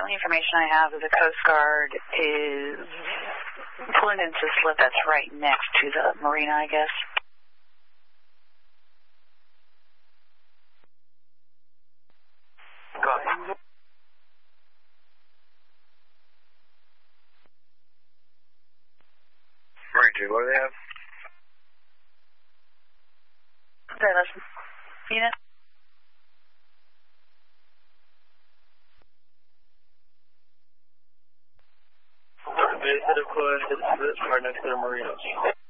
only information I have is the Coast Guard is pulling into the slip that's right next to the marina, I guess. Go ahead. Marine 2, what do they have? Sorry, listen. Unit? Base head of close, it's right next to the marinas.